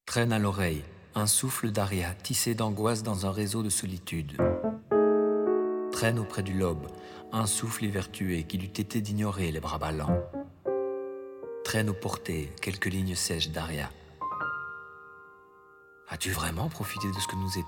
Traîne à l'oreille un souffle d'aria tissé d'angoisse dans un réseau de solitude. Traîne auprès du lobe un souffle évertué qu'il eût été d'ignorer les bras ballants. Traîne aux portées quelques lignes sèches d'aria. As-tu vraiment profité de ce que nous étions ?